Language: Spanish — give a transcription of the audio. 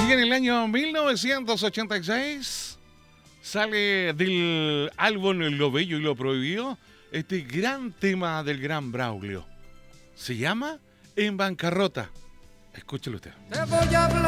Y en el año 1986 sale del álbum Lo Bello y lo Prohibido este gran tema del gran Braulio. Se llama En Bancarrota. Escúchelo usted. Te voy a hablar